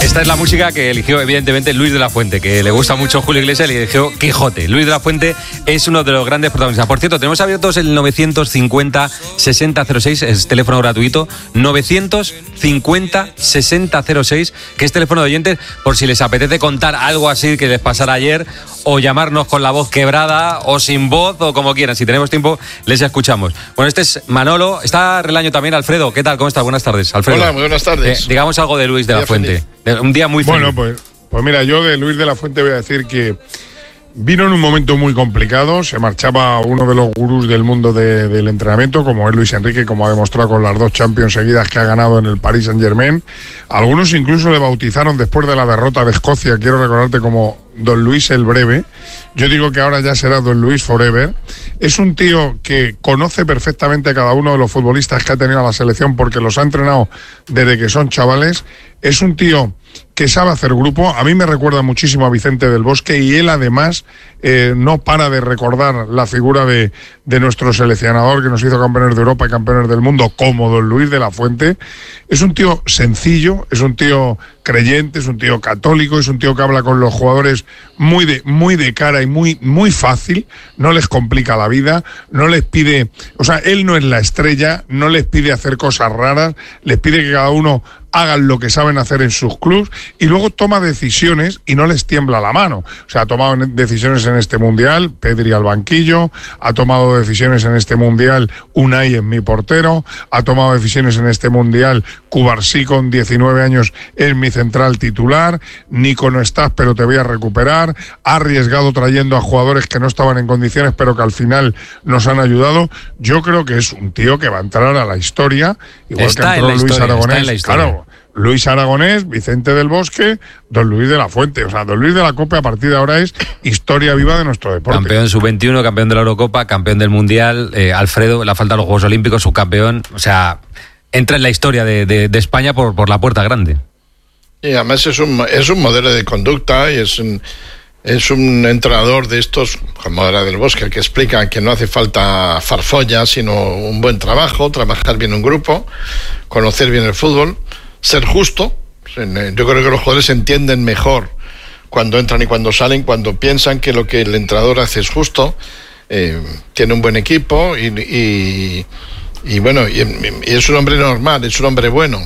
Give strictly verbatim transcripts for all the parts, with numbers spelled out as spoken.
Esta es la música que eligió evidentemente Luis de la Fuente, que le gusta mucho Julio Iglesias y eligió Quijote. Luis de la Fuente es uno de los grandes protagonistas. Por cierto, tenemos abiertos el novecientos cincuenta sesenta cero seis, es teléfono gratuito, novecientos cincuenta sesenta cero seis, que es teléfono de oyentes por si les apetece contar algo así que les pasara ayer, o llamarnos con la voz quebrada o sin voz, o como quieran. Si tenemos tiempo, les escuchamos. Bueno, este es Manolo. Está Relaño también. Alfredo, ¿qué tal? ¿Cómo estás? Buenas tardes, Alfredo. Hola, muy buenas tardes. Eh, digamos algo de Luis de la Fuente. De, un día muy feliz. Bueno, pues, pues mira, yo de Luis de la Fuente voy a decir que vino en un momento muy complicado. Se marchaba uno de los gurús del mundo de, del entrenamiento, como es Luis Enrique, como ha demostrado con las dos Champions seguidas que ha ganado en el Paris Saint-Germain. Algunos incluso le bautizaron después de la derrota de Escocia, quiero recordarte, como Don Luis el Breve. Yo digo que ahora ya será Don Luis Forever. Es un tío que conoce perfectamente a cada uno de los futbolistas que ha tenido a la selección porque los ha entrenado desde que son chavales. Es un tío que sabe hacer grupo. A mí me recuerda muchísimo a Vicente del Bosque, y él además eh, no para de recordar la figura de, de nuestro seleccionador que nos hizo campeones de Europa y campeones del mundo, como Don Luis de la Fuente. Es un tío sencillo, es un tío creyente, es un tío católico, es un tío que habla con los jugadores muy de, muy de cara y muy, muy fácil, no les complica la vida, no les pide, o sea, él no es la estrella, no les pide hacer cosas raras, les pide que cada uno hagan lo que saben hacer en sus clubs, y luego toma decisiones y no les tiembla la mano. O sea, ha tomado decisiones en este Mundial, Pedri al banquillo, ha tomado decisiones en este Mundial, Unai es mi portero, ha tomado decisiones en este Mundial, Cubarsí con diecinueve años es mi central titular, Nico no estás pero te voy a recuperar, ha arriesgado trayendo a jugadores que no estaban en condiciones pero que al final nos han ayudado. Yo creo que es un tío que va a entrar a la historia, igual está que entró Luis historia, Aragonés, claro. Luis Aragonés, Vicente del Bosque, Don Luis de la Fuente. O sea, Don Luis de la Copa a partir de ahora es historia viva de nuestro deporte. Campeón sub veintiuno, campeón de la Eurocopa, campeón del Mundial. Eh, Alfredo, la falta de los Juegos Olímpicos, subcampeón. O sea, entra en la historia de, de, de España por, por la puerta grande. Y además es un, es un modelo de conducta y es un, es un entrenador de estos, como era del Bosque, que explica que no hace falta farfolla, sino un buen trabajo, trabajar bien un grupo, conocer bien el fútbol, ser justo. Yo creo que los jugadores entienden mejor cuando entran y cuando salen, cuando piensan que lo que el entrenador hace es justo. Eh, tiene un buen equipo y, y, y bueno, y, y es un hombre normal, es un hombre bueno.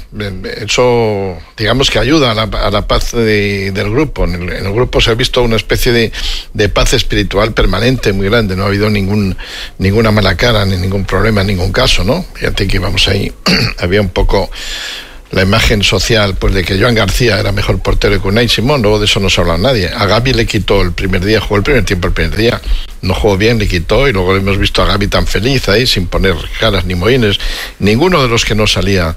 Eso, digamos que ayuda a la, a la paz de, del grupo. En el, en el grupo se ha visto una especie de, de paz espiritual permanente muy grande. No ha habido ningún ninguna mala cara, ni ningún problema en ningún caso, ¿no? Fíjate que íbamos ahí, había un poco la imagen social, pues de que Joan García era mejor portero que Unai Simón. Luego de eso no se habla nadie. A Gavi le quitó el primer día, jugó el primer tiempo el primer día, no jugó bien, le quitó, y luego hemos visto a Gavi tan feliz ahí, sin poner caras ni mohines. Ninguno de los que no salía,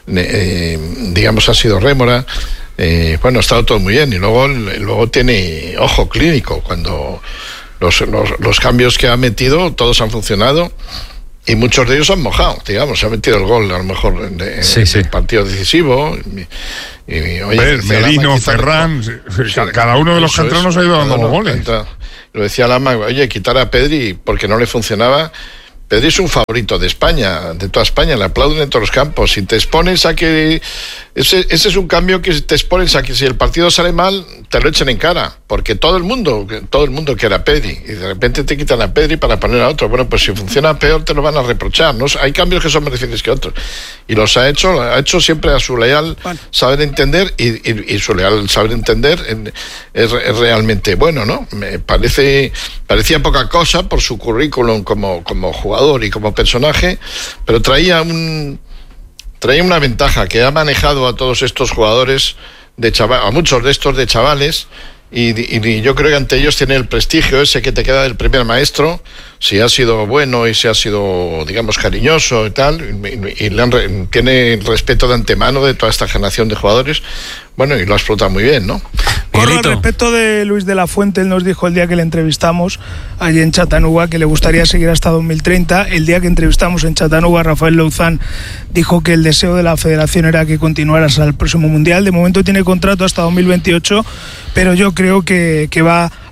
eh, digamos, ha sido rémora. Eh, bueno, ha estado todo muy bien, y luego, luego tiene ojo clínico. Cuando los, los, los cambios que ha metido, todos han funcionado. Y muchos de ellos han mojado, digamos, se ha metido el gol a lo mejor en, en sí, sí. el partido decisivo. Y, y, oye, Ver, Merino, Ferran, el, cada uno de los canteranos ha ido dando los goles. Entra, lo decía Lama, oye, quitar a Pedri porque no le funcionaba. Pedri es un favorito de España, de toda España, le aplauden en todos los campos. Si te expones a que... Ese, ese es un cambio que te expones a que si el partido sale mal, te lo echen en cara, porque todo el mundo, todo el mundo quiere a Pedri, y de repente te quitan a Pedri para poner a otro. Bueno, pues si funciona peor te lo van a reprochar, ¿no? Hay cambios que son más difíciles que otros, y los ha hecho, ha hecho siempre a su leal saber entender, y, y, y su leal saber entender es, es realmente bueno, ¿no? Me parece, parecía poca cosa por su currículum como, como jugador y como personaje, pero traía un traía una ventaja, que ha manejado a todos estos jugadores de chaval, a muchos de estos de chavales, y, y, y yo creo que ante ellos tiene el prestigio ese que te queda del primer maestro, si ha sido bueno y si ha sido, digamos, cariñoso y tal, y, y le han, tiene el respeto de antemano de toda esta generación de jugadores. Bueno, y lo ha explotado muy bien, ¿no? Corro, al respecto de Luis de la Fuente, él nos dijo el día que le entrevistamos allí en Chattanooga que le gustaría seguir hasta dos mil treinta. El día que entrevistamos en Chattanooga, Rafael Louzán dijo que el deseo de la federación era que continuara hasta el próximo Mundial. De momento tiene contrato hasta dos mil veintiocho, pero yo creo que, que va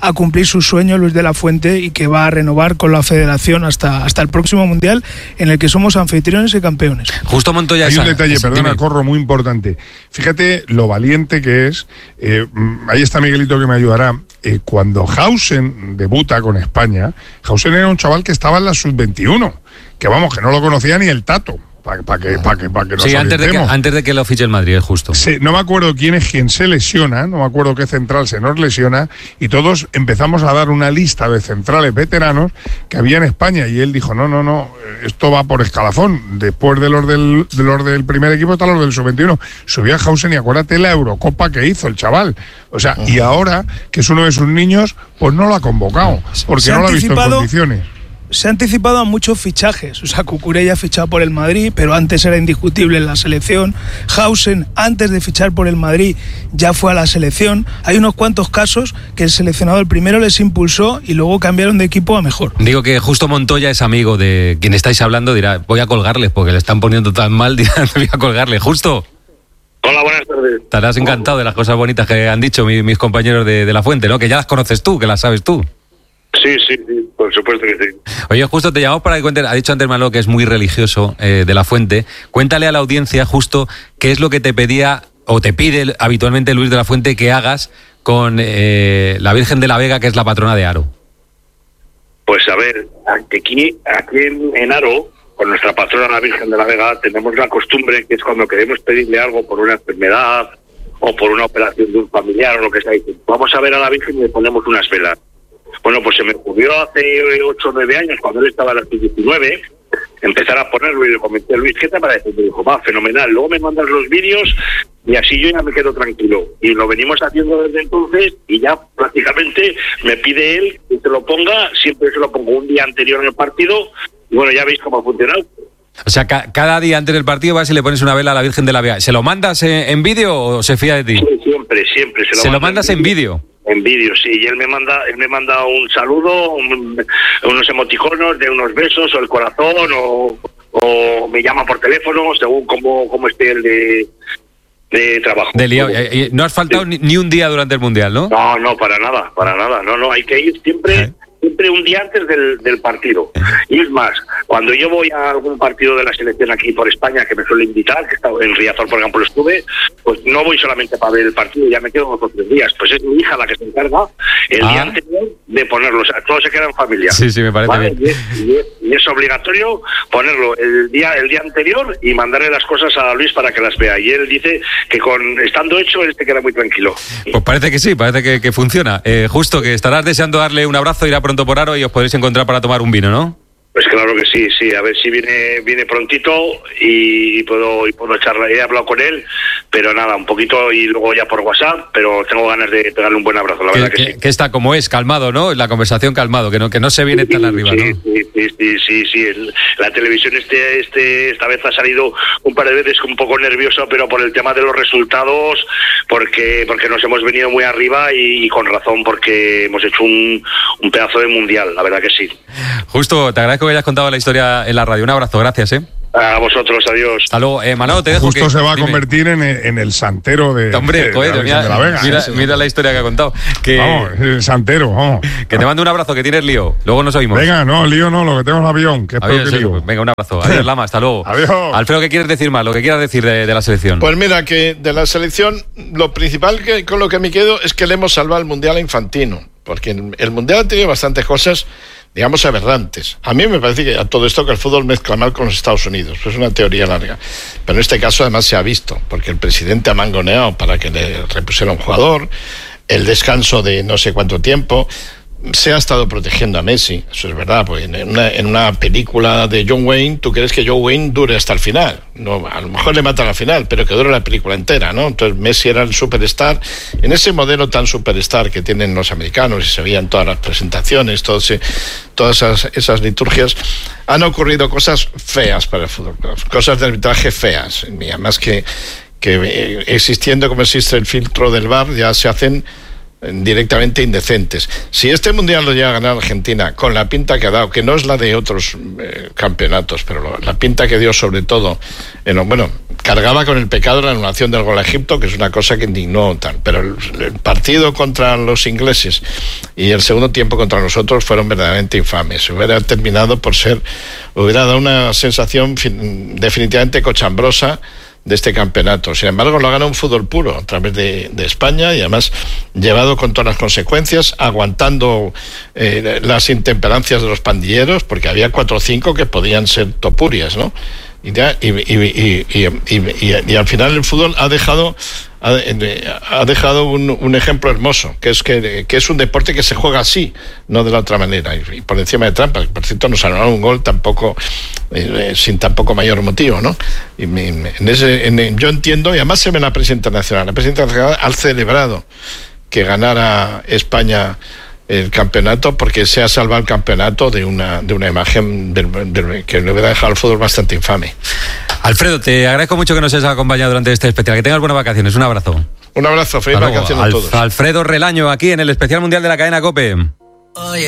a cumplir su sueño, Luis de la Fuente, y que va a renovar con la federación hasta, hasta el próximo Mundial, en el que somos anfitriones y campeones. Justo Montoya. Hay un detalle, es, perdona, dime. Corro, muy importante. Fíjate lo valiente que es. Eh, ahí está Miguelito que me ayudará. Eh, cuando Hausen debuta con España, Hausen era un chaval que estaba en la sub veintiuno, que vamos, que no lo conocía ni el Tato. Para pa que, pa que, pa que nos Sí, antes de que, antes de que lo fiche el Madrid, es justo. Sí, no me acuerdo quién es quien se lesiona, no me acuerdo qué central se nos lesiona, y todos empezamos a dar una lista de centrales veteranos que había en España, y él dijo, no, no, no, esto va por escalafón. Después de los del, de los del primer equipo están los del sub veintiuno. Subió a Hausen y acuérdate la Eurocopa que hizo el chaval. O sea, uh-huh. Y ahora, que es uno de sus niños, pues no lo ha convocado, porque no lo ha visto en condiciones. Se ha anticipado a muchos fichajes. O sea, Cucurella ha fichado por el Madrid, pero antes era indiscutible en la selección. Hausen, antes de fichar por el Madrid, ya fue a la selección. Hay unos cuantos casos que el seleccionador primero les impulsó y luego cambiaron de equipo a mejor. Digo que justo Montoya es amigo de quien estáis hablando, dirá, voy a colgarles porque le están poniendo tan mal, dirá, voy a colgarle. Justo. Hola, buenas tardes. Estarás encantado de las cosas bonitas que han dicho mis, mis compañeros de, de La Fuente, ¿no? Que ya las conoces tú, que las sabes tú. Sí, sí, sí, por supuesto que sí. Oye, justo te llamamos para que cuentes, ha dicho antes Manolo que es muy religioso eh, de La Fuente. Cuéntale a la audiencia justo qué es lo que te pedía o te pide habitualmente Luis de la Fuente que hagas con eh, la Virgen de la Vega, que es la patrona de Haro. Pues a ver, aquí, aquí en, en Haro, con nuestra patrona la Virgen de la Vega, tenemos la costumbre que es cuando queremos pedirle algo por una enfermedad o por una operación de un familiar o lo que sea, vamos a ver a la Virgen y le ponemos unas velas. Bueno, pues se me ocurrió hace ocho o nueve años, cuando él estaba en la diecinueve, empezar a ponerlo y le comenté a Luis, ¿qué te parece? Me dijo, va, fenomenal. Luego me mandas los vídeos y así yo ya me quedo tranquilo. Y lo venimos haciendo desde entonces y ya prácticamente me pide él que se lo ponga, siempre se lo pongo un día anterior en el partido y bueno, ya veis cómo ha funcionado. O sea, ca- cada día antes del partido vas y le pones una vela a la Virgen de la Vega. ¿Se lo mandas en, en vídeo o se fía de ti? Sí, siempre, siempre. ¿Se lo, ¿Se lo mandas en vídeo? En vídeo, sí, y él me manda él me manda un saludo, un, unos emoticonos de unos besos o el corazón o, o me llama por teléfono según cómo, cómo esté el de, de trabajo. De lío. No has faltado sí. ni, ni un día durante el Mundial, ¿no? No, no, para nada, para nada, no, no, hay que ir siempre... ¿Eh? siempre un día antes del, del partido. Y es más, cuando yo voy a algún partido de la selección aquí por España, que me suele invitar, que estaba en Riazor, por ejemplo, estuve, pues no voy solamente para ver el partido, ya me quedo dos o tres días. Pues es mi hija la que se encarga el ah. día anterior de ponerlo. O sea, todo se queda en familia. Sí, sí, me parece ¿vale? bien. Y es, y, es, y es obligatorio ponerlo el día el día anterior y mandarle las cosas a Luis para que las vea. Y él dice que con estando hecho, él se queda muy tranquilo. Pues parece que sí, parece que, que funciona. Eh, justo que estarás deseando darle un abrazo, irá pronto por Haro y os podréis encontrar para tomar un vino, ¿no? Pues claro que sí, sí, a ver si viene viene prontito y puedo y puedo charlar. He hablado con él, pero nada, un poquito y luego ya por WhatsApp, pero tengo ganas de pegarle un buen abrazo, la que, verdad que, que sí. Que está como es, calmado, ¿no? La conversación calmado, que no que no se viene tan sí, arriba, sí, ¿no? Sí, sí, sí, sí, sí. El, la televisión este este esta vez ha salido un par de veces un poco nervioso, pero por el tema de los resultados, porque porque nos hemos venido muy arriba y, y con razón, porque hemos hecho un, un pedazo de mundial, la verdad que sí. Justo, te agradezco que hayas contado la historia en la radio. Un abrazo, gracias, ¿eh? A vosotros, adiós. Hasta luego. Eh, Manolo, te dejo. Justo que, se va a dime. convertir en, en el santero de, Hombre, de, joder, de, la, mira, de la Vega. Mira, ¿eh? mira la historia que ha contado. Que, vamos, el santero, vamos. Que te mando un abrazo, que tienes lío. Luego nos oímos. Venga, no, lío no, lo que tengo es avión. Que es Adiós, que lío. Pues venga, un abrazo. Adiós, Lama, hasta luego. Adiós. Alfredo, ¿qué quieres decir más? Lo que quieras decir de, de la selección. Pues mira, que de la selección, lo principal que con lo que me quedo es que le hemos salvado el Mundial a Infantino. Porque el, el Mundial ha tenido bastantes cosas, digamos, aberrantes. A mí me parece que a todo esto que el fútbol mezcla mal con los Estados Unidos. Es una teoría larga. Pero en este caso además se ha visto, porque el presidente ha mangoneado para que le repusiera un jugador, el descanso de no sé cuánto tiempo. Se ha estado protegiendo a Messi, eso es verdad, porque en una, en una película de John Wayne, tú crees que John Wayne dure hasta el final. No, a lo mejor le matan al final, pero que dure la película entera, ¿no? Entonces Messi era el superstar, en ese modelo tan superstar que tienen los americanos y se veían todas las presentaciones, todos, todas esas, esas liturgias, han ocurrido cosas feas para el fútbol, cosas de arbitraje feas, y además que, que existiendo como existe el filtro del V A R, ya se hacen directamente indecentes. Si este mundial lo llega a ganar Argentina con la pinta que ha dado, que no es la de otros eh, campeonatos, pero lo, la pinta que dio sobre todo en lo, bueno, cargaba con el pecado de la anulación del gol a Egipto, que es una cosa que indignó tal. Pero el, el partido contra los ingleses y el segundo tiempo contra nosotros fueron verdaderamente infames. Hubiera terminado por ser, hubiera dado una sensación fin, definitivamente cochambrosa de este campeonato. Sin embargo, lo ha ganado un fútbol puro a través de, de España, y además llevado con todas las consecuencias, aguantando eh, las intemperancias de los pandilleros, porque había cuatro o cinco que podían ser topurias, ¿no? Y, ya, y, y, y, y, y, y, y al final el fútbol ha dejado ha, ha dejado un, un ejemplo hermoso, que es que, que es un deporte que se juega así, no de la otra manera, y, y por encima de trampas. Por cierto, nos anularon un gol tampoco eh, sin tampoco mayor motivo, ¿no? Y me, me, en ese, en, yo entiendo, y además se ve en la prensa internacional, la prensa internacional ha celebrado que ganara España el campeonato, porque se ha salvado el campeonato de una de una imagen del, del, que le hubiera dejado el fútbol bastante infame. Alfredo, te agradezco mucho que nos hayas acompañado durante este especial. Que tengas buenas vacaciones. Un abrazo. Un abrazo, feliz vacaciones a todos. Alfredo Relaño, aquí en el especial mundial de la cadena COPE.